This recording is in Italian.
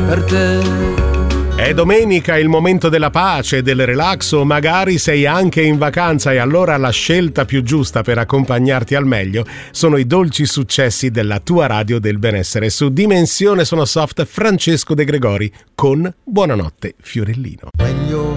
per te. È domenica, il momento della pace, del relax, o magari sei anche in vacanza e allora la scelta più giusta per accompagnarti al meglio sono i dolci successi della tua radio del benessere. Su Dimensione Sono Soft, Francesco De Gregori con Buonanotte Fiorellino. When your